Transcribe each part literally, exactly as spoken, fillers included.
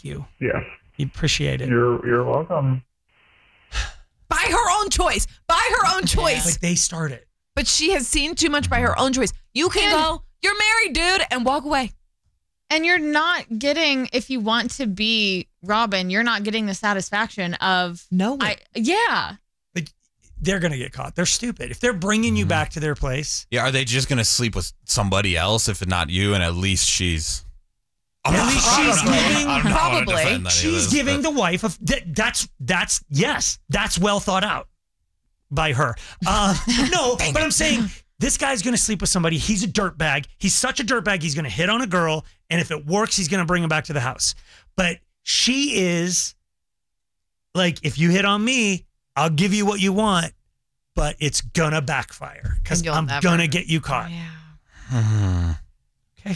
Thank you. Yes. We appreciate it. You're you're welcome. By her own choice. By her own choice. Like they started. But she has seen too much by her own choice. You can And- go, you're married, dude, and walk away. And you're not getting, if you want to be Robin, you're not getting the satisfaction of no. I yeah. Like they're gonna get caught. They're stupid. If they're bringing you back to their place, Yeah, are they just going to sleep with somebody else if not you? And at least she's... I'm at not- least I'm she's not- giving. I'm not gonna Probably. defend any of She's this, giving but- the wife of that, that's that's yes, that's well thought out by her. Uh, no, but I'm saying this guy's gonna sleep with somebody. He's a dirtbag. He's such a dirtbag. He's gonna hit on a girl, and if it works, he's gonna bring him back to the house. But she is like, if you hit on me, I'll give you what you want, but it's gonna backfire because And you'll I'm never- gonna get you caught. Yeah. Okay.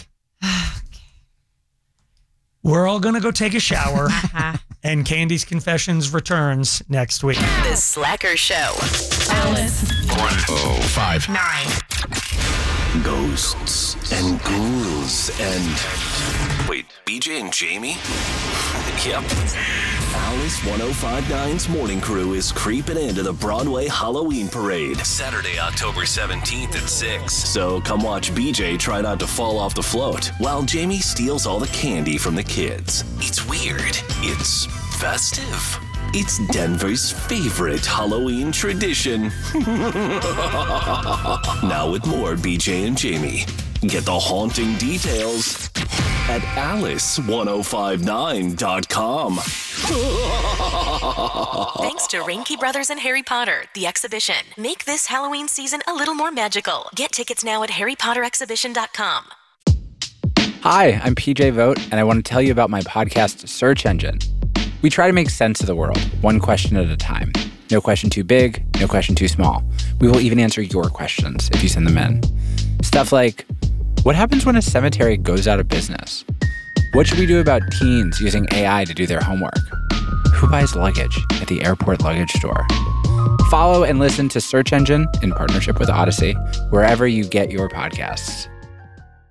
We're all gonna go take a shower, and Candy's Confessions returns next week. The Slacker Show. Alice. one oh five Nine. Ghosts and ghouls and... Wait, B J and Jamie? Yep. Alice ten fifty-nine's Morning Crew is creeping into the Broadway Halloween Parade. Saturday, October seventeenth at six. So come watch B J try not to fall off the float, while Jamie steals all the candy from the kids. It's weird. It's festive. It's Denver's favorite Halloween tradition. Now with more B J and Jamie. Get the haunting details at alice ten fifty-nine dot com. Thanks to Ranky Brothers and Harry Potter, the exhibition. Make this Halloween season a little more magical. Get tickets now at harry potter exhibition dot com. Hi, I'm P J Vogt, and I want to tell you about my podcast, Search Engine. We try to make sense of the world, one question at a time. No question too big, no question too small. We will even answer your questions if you send them in. Stuff like, what happens when a cemetery goes out of business? What should we do about teens using A I to do their homework? Who buys luggage at the airport luggage store? Follow and listen to Search Engine in partnership with Odyssey, wherever you get your podcasts.